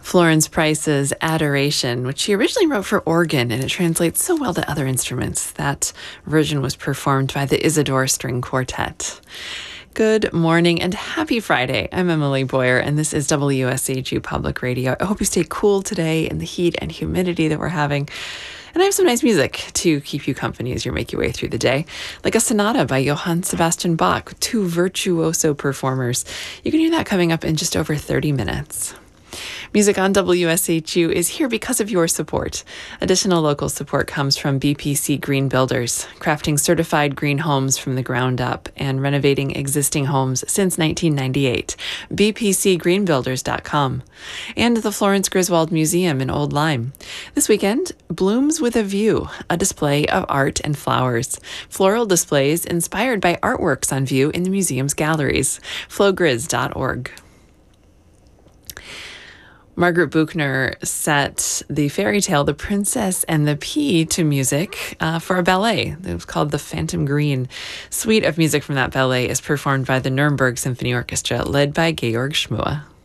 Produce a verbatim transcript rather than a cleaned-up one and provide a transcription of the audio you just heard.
Florence Price's Adoration, which she originally wrote for organ, and it translates so well to other instruments. That version was performed by the Isidore String Quartet. Good morning and happy Friday. I'm Emily Boyer, and this is W S H U Public Radio. I hope you stay cool today in the heat and humidity that we're having. And I have some nice music to keep you company as you make your way through the day, like a sonata by Johann Sebastian Bach with two virtuoso performers. You can hear that coming up in just over thirty minutes. Music on W S H U is here because of your support. Additional local support comes from B P C Green Builders, crafting certified green homes from the ground up and renovating existing homes since nineteen ninety-eight. b p c green builders dot com. And the Florence Griswold Museum in Old Lyme. This weekend, Blooms with a View, a display of art and flowers. Floral displays inspired by artworks on view in the museum's galleries. flow grizz dot org. Margaret Buchner set the fairy tale The Princess and the Pea to music uh, for a ballet. It was called The Phantom Green. Suite of music from that ballet is performed by the Nuremberg Symphony Orchestra, led by Georg Schmuhe.